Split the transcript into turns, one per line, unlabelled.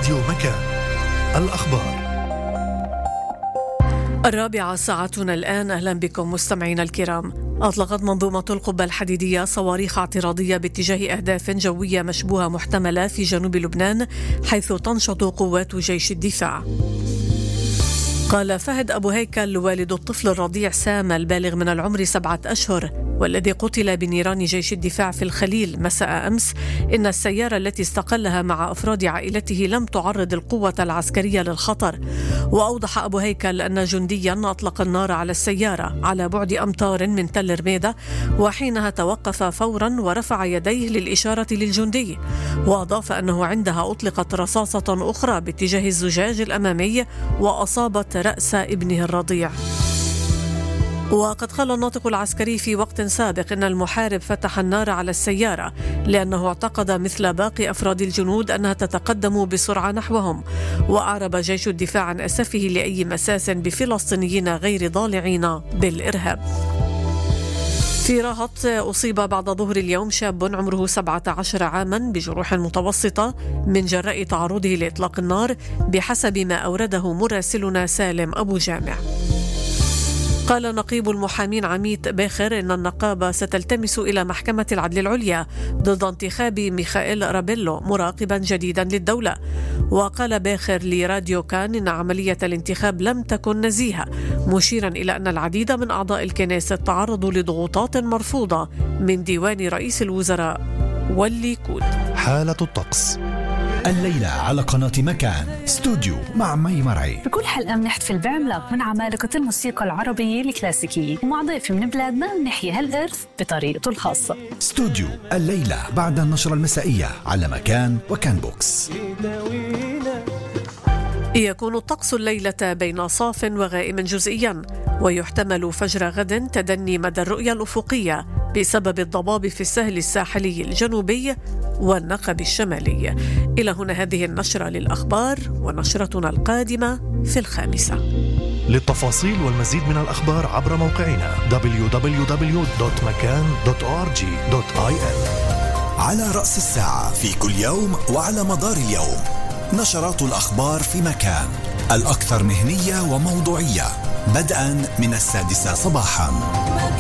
راديو مكان. الأخبار
4 ساعتنا الآن. أهلا بكم مستمعينا الكرام. أطلقت منظومة القبة الحديدية صواريخ اعتراضية باتجاه أهداف جوية مشبوهة محتملة في جنوب لبنان، حيث تنشط قوات جيش الدفاع. قال فهد أبو هيكل والد الطفل الرضيع سام البالغ من العمر 7 أشهر والذي قتل بنيران جيش الدفاع في الخليل مساء أمس إن السيارة التي استقلها مع أفراد عائلته لم تعرض القوة العسكرية للخطر. وأوضح أبو هيكل أن جنديا أطلق النار على السيارة على بعد أمتار من تل رميدة، وحينها توقف فورا ورفع يديه للإشارة للجندي. وأضاف أنه عندها أطلقت رصاصة أخرى باتجاه الزجاج الأمامي وأصابت رأس ابنه الرضيع. وقد قال الناطق العسكري في وقت سابق إن المحارب فتح النار على السيارة لأنه اعتقد مثل باقي أفراد الجنود أنها تتقدم بسرعة نحوهم. وأعرب جيش الدفاع عن أسفه لأي مساس بفلسطينيين غير ضالعين بالإرهاب. في راهط أصيب بعد ظهر اليوم شاب عمره 17 عاما بجروح متوسطة من جراء تعرضه لإطلاق النار بحسب ما أورده مراسلنا سالم أبو جامع. قال نقيب المحامين عميد باخر إن النقابة ستلتمس إلى محكمة العدل العليا ضد انتخاب ميخائيل رابيلو مراقبا جديدا للدولة. وقال باخر لراديو كان إن عملية الانتخاب لم تكن نزيهة، مشيرا إلى أن العديد من أعضاء الكنيسة تعرضوا لضغوطات مرفوضة من ديوان رئيس الوزراء والليكود.
حالة الطقس
الليلة على قناة مكان استوديو مع مي مرعي.
بكل حلقة بنحتفل بعملاق من عمالقة الموسيقى العربية الكلاسيكية، ومع ضيف من بلادنا بنحيي هالإرث بطريقته الخاصة.
استوديو الليلة بعد النشرة المسائية على مكان وكان بوكس.
يكون الطقس الليلة بين صاف وغائم جزئيا، ويحتمل فجر غد تدني مدى الرؤية الأفقية بسبب الضباب في السهل الساحلي الجنوبي والنقب الشمالي. إلى هنا هذه النشرة للأخبار، ونشرتنا القادمة في 5.
للتفاصيل والمزيد من الأخبار عبر موقعنا www.makan.org.il.
على رأس الساعة في كل يوم وعلى مدار اليوم نشرات الأخبار في مكان، الأكثر مهنية وموضوعية، بدءا من 6 صباحا.